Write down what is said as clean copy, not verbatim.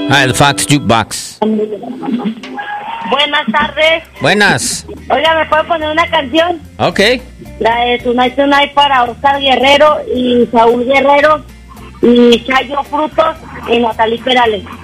El Fax Jukebox. Buenas tardes. Buenas. Oiga, ¿me puede poner una canción? Ok. La de Tonight Tonight para Oscar Guerrero y Saúl Guerrero y Chayo Frutos y Natalie Perales.